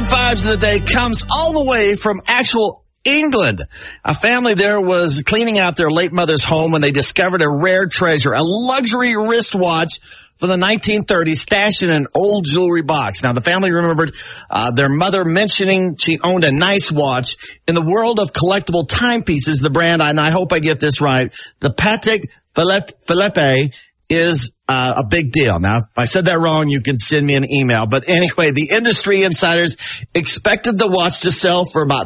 vibes of the day comes all the way from actual England. A family there was cleaning out their late mother's home when they discovered a rare treasure, a luxury wristwatch from the 1930s stashed in an old jewelry box. Now, the family remembered their mother mentioning she owned a nice watch. In the world of collectible timepieces, the brand, and I hope I get this right, the Patek Philippe is a big deal. Now, if I said that wrong, you can send me an email. But anyway, the industry insiders expected the watch to sell for about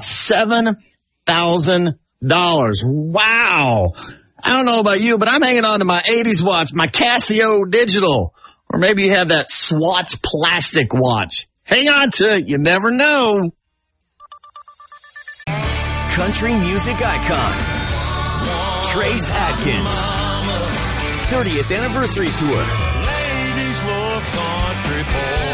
$7,000. Wow. I don't know about you, but I'm hanging on to my 80s watch, my Casio digital. Or maybe you have that Swatch plastic watch. Hang on to it. You never know. Country music icon, Trace Adkins. 30th anniversary tour. Ladies love country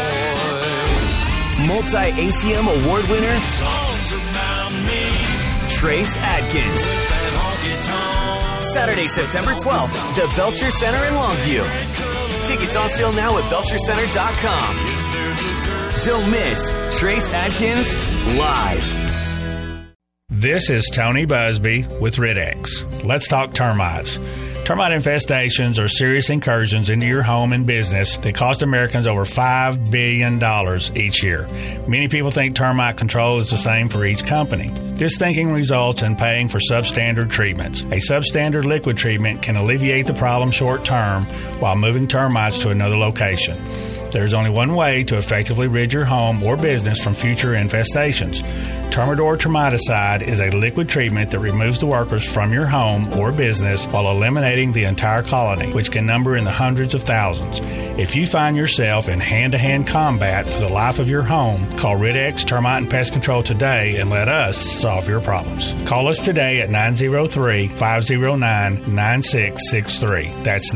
boys. Multi-ACM award winner, Songs about me. Trace Adkins. Saturday, September 12th, the Belcher Center in Longview. Tickets on sale now at belchercenter.com. Don't miss Trace Adkins live. This is Tony Busby with Rid-X. Let's talk termites. Termite infestations are serious incursions into your home and business that cost Americans over $5 billion each year. Many people think termite control is the same for each company. This thinking results in paying for substandard treatments. A substandard liquid treatment can alleviate the problem short term while moving termites to another location. There's only one way to effectively rid your home or business from future infestations. Termidor Termiticide is a liquid treatment that removes the workers from your home or business while eliminating the entire colony, which can number in the hundreds of thousands. If you find yourself in hand-to-hand combat for the life of your home, call Rid-X Termite and Pest Control today and let us solve your problems. Call us today at 903-509-9663. That's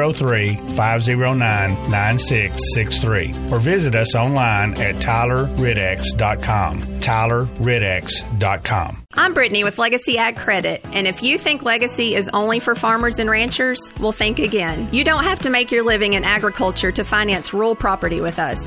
903-509-9663. Or visit us online at TylerRidX.com. TylerRidX.com. I'm Brittany with Legacy Ag Credit, and if you think Legacy is only for farmers and ranchers, well, think again. You don't have to make your living in agriculture to finance rural property with us.